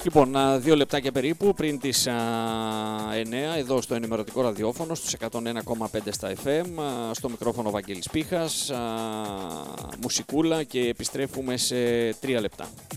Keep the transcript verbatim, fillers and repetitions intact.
Λοιπόν, δύο λεπτάκια περίπου πριν τις εννέα εδώ στο ενημερωτικό ραδιόφωνο στους εκατόν ένα κόμμα πέντε στα εφ εμ, στο μικρόφωνο Βαγγέλης Πίχας, μουσικούλα και επιστρέφουμε σε τρία λεπτά.